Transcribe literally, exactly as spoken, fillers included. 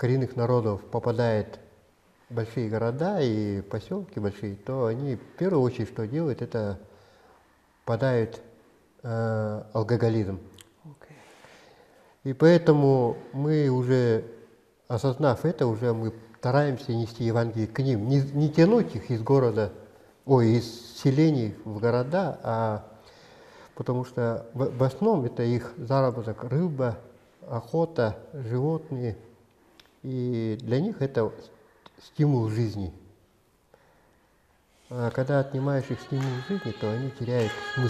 коренных народов попадает в большие города и поселки большие, то они в первую очередь что делают, это впадают э, алкоголизм. Okay. И поэтому мы уже, осознав это, уже мы стараемся нести Евангелие к ним, не, не тянуть их из города, ой, из селений в города, а потому что в, в основном это их заработок, рыба, охота, животные, и для них это стимул жизни. А когда отнимаешь их стимул жизни, то они теряют смысл.